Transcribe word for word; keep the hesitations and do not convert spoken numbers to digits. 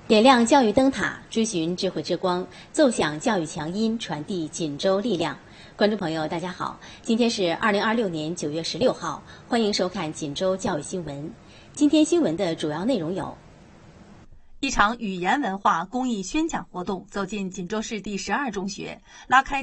点亮教育灯塔，追寻智慧之光，奏响教育强音，传递锦州力量。观众朋友，大家好，今天是二零二六年九月十六号，欢迎收看锦州教育新闻。今天新闻的主要内容有： 一场语言文化公益宣讲活动走进锦州市第十二中学，拉开